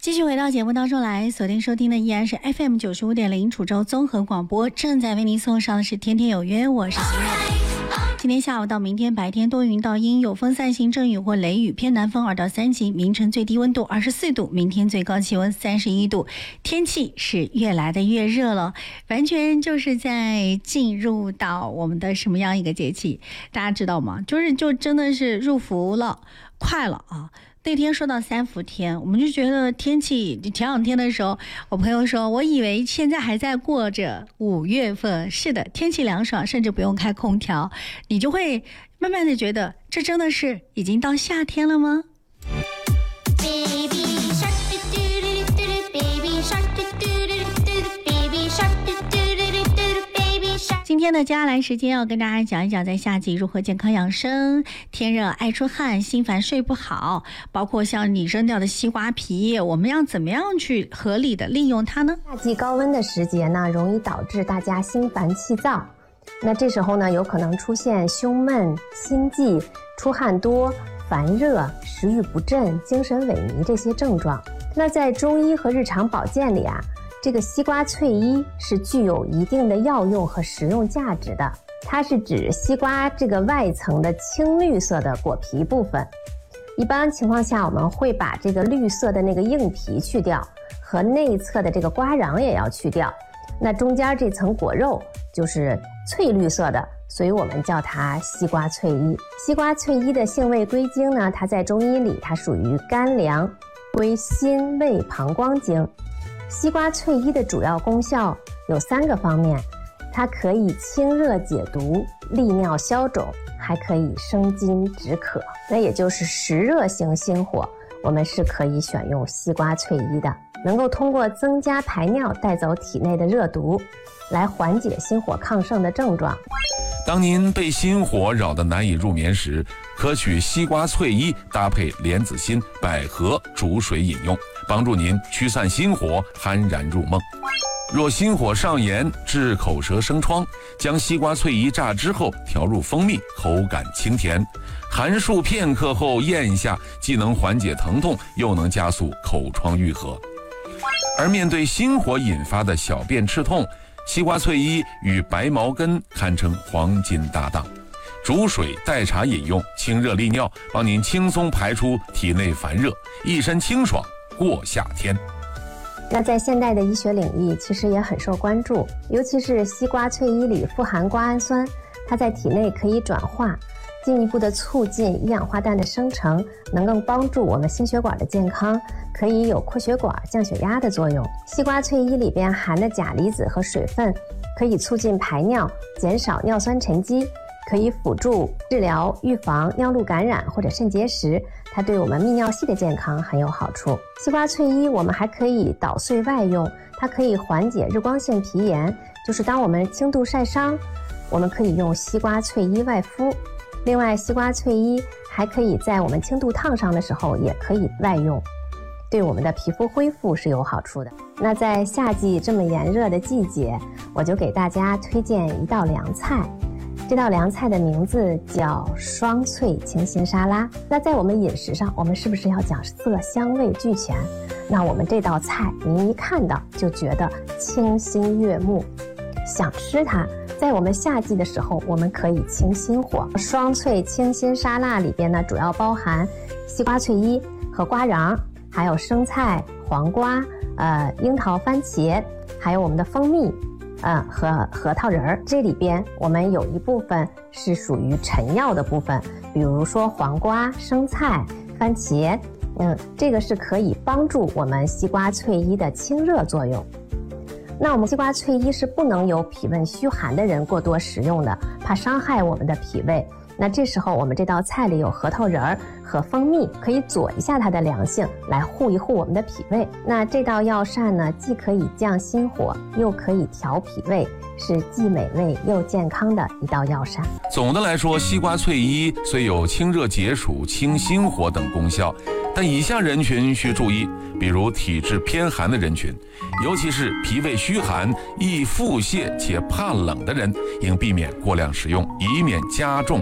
继续回到节目当中来，锁定收听的依然是 FM 95.0楚州综合广播，正在为您送上的是天天有约，我是新月。今天下午到明天白天多云到阴，有风散性阵雨或雷雨，偏南风2到3级，明晨最低温度24度，明天最高气温31度，天气是越来的越热了，完全就是在进入到我们的什么样一个节气，大家知道吗？就真的是入伏了，快了啊！那天说到3伏天，我们就觉得天气，前两天的时候，我朋友说，我以为现在还在过着5月份。是的，天气凉爽，甚至不用开空调，你就会慢慢的觉得，这真的是已经到夏天了吗？今天的接下来时间要跟大家讲一讲，在夏季如何健康养生。天热爱出汗，心烦睡不好，包括像你扔掉的西瓜皮，我们要怎么样去合理的利用它呢？ 夏季高温的时节呢，容易导致大家心烦气躁，那这时候呢，有可能出现胸闷、心悸、出汗多、烦热、食欲不振、精神萎靡这些症状。那在中医和日常保健里啊，这个西瓜翠衣是具有一定的药用和食用价值的。它是指西瓜这个外层的青绿色的果皮部分。一般情况下，我们会把这个绿色的那个硬皮去掉，和内侧的这个瓜瓤也要去掉。那中间这层果肉就是翠绿色的，所以我们叫它西瓜翠衣。西瓜翠衣的性味归经呢，它在中医里它属于肝凉，归心胃膀胱经。西瓜翠衣的主要功效有3个方面，它可以清热解毒、利尿消肿，还可以生津止渴。那也就是实热型心火，我们是可以选用西瓜翠衣的，能够通过增加排尿带走体内的热毒，来缓解心火亢盛的症状。 当您被心火扰得难以入眠时，可取西瓜翠衣搭配莲子心、百合煮水饮用，帮助您驱散心火，酣然入梦。若心火上炎致口舌生疮，将西瓜翠衣榨汁后调入蜂蜜，口感清甜，含漱片刻后咽下，既能缓解疼痛，又能加速口疮愈合。而面对心火引发的小便赤痛，西瓜翠衣与白茅根堪称黄金搭档，煮水代茶饮用，清热利尿，帮您轻松排出体内烦热，一身清爽过夏天。 那在现代的医学领域其实也很受关注，尤其是西瓜翠衣里富含瓜氨酸，它在体内可以转化，进一步的促进一氧化氮的生成，能够帮助我们心血管的健康，可以有扩血管、降血压的作用。西瓜翠衣里边含的钾离子和水分可以促进排尿，减少尿酸沉积，可以辅助治疗预防尿路感染或者肾结石，它对我们泌尿系的健康很有好处。西瓜翠衣我们还可以捣碎外用，它可以缓解日光性皮炎，就是当我们轻度晒伤，我们可以用西瓜翠衣外敷。另外，西瓜翠衣还可以在我们轻度烫伤的时候也可以外用，对我们的皮肤恢复是有好处的。那在夏季这么炎热的季节，我就给大家推荐一道凉菜。这道凉菜的名字叫双脆清心沙拉。那在我们饮食上，我们是不是要讲色香味俱全？那我们这道菜您一看到就觉得清新悦目，想吃它。在我们夏季的时候，我们可以清心火。双脆清心沙拉里边呢，主要包含西瓜翠衣和瓜瓤，还有生菜、黄瓜、樱桃、番茄，还有我们的蜂蜜，和核桃仁儿。这里边我们有一部分是属于陈药的部分，比如说黄瓜、生菜、番茄，这个是可以帮助我们西瓜翠衣的清热作用。那我们西瓜翠衣是不能由脾胃虚寒的人过多食用的，怕伤害我们的脾胃。那这时候我们这道菜里有核桃仁儿和蜂蜜，可以佐一下它的凉性，来护一护我们的脾胃。那这道药膳呢，既可以降心火，又可以调脾胃，是既美味又健康的一道药膳。 总的来说，西瓜翠衣虽有清热解暑、清心火等功效，但以下人群需注意，比如体质偏寒的人群，尤其是脾胃虚寒、易腹泻且怕冷的人，应避免过量食用，以免加重